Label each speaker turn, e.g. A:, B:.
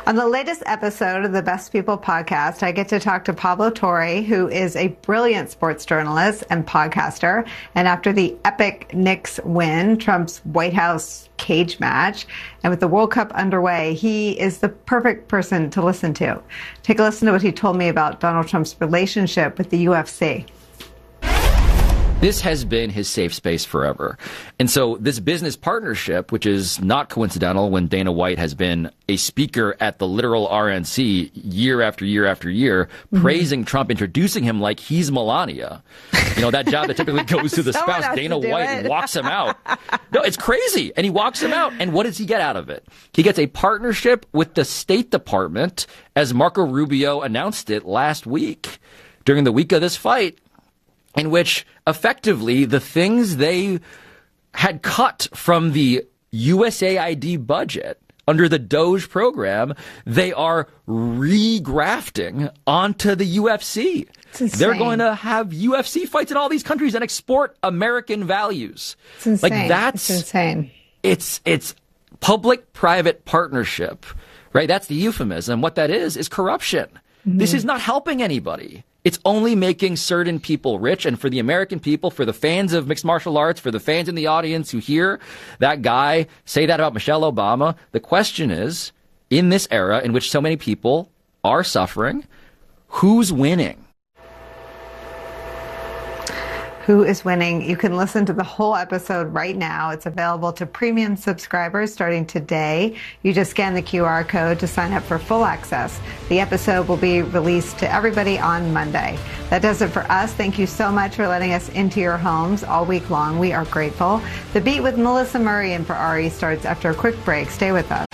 A: On the latest episode of the Best People podcast, I get to talk to Pablo Torre, who is a brilliant sports journalist and podcaster. And after the epic Knicks win, Trump's White House cage match, and with the World Cup underway, he is the perfect person to listen to. Take a listen to what he told me about Donald Trump's relationship with the UFC.
B: This has been his safe space forever. And so this business partnership, which is not coincidental when Dana White has been a speaker at the literal RNC year after year after year, praising Trump, introducing him like he's Melania. You know, that job that typically goes to the spouse. Dana White walks him out. No, it's crazy. And he walks him out. And what does he get out of it? He gets a partnership with the State Department, as Marco Rubio announced it last week, during the week of this fight, in which effectively the things they had cut from the USAID budget under the DOGE program, they are regrafting onto the UFC. They're going to have UFC fights in all these countries and export American values.
A: It's insane.
B: Like that's
A: insane.
B: It's public-private partnership, right? That's the euphemism. What that is corruption. This is not helping anybody. It's only making certain people rich. And for the American people, for the fans of mixed martial arts, for the fans in the audience who hear that guy say that about Michelle Obama, the question is, in this era in which so many people are suffering, who's winning?
A: Who is winning? You can listen to the whole episode right now. It's available to premium subscribers starting today. You just scan the QR code to sign up for full access. The episode will be released to everybody on Monday. That does it for us. Thank you so much for letting us into your homes all week long. We are grateful. The Beat with Melissa Murray and for Ari starts after a quick break. Stay with us.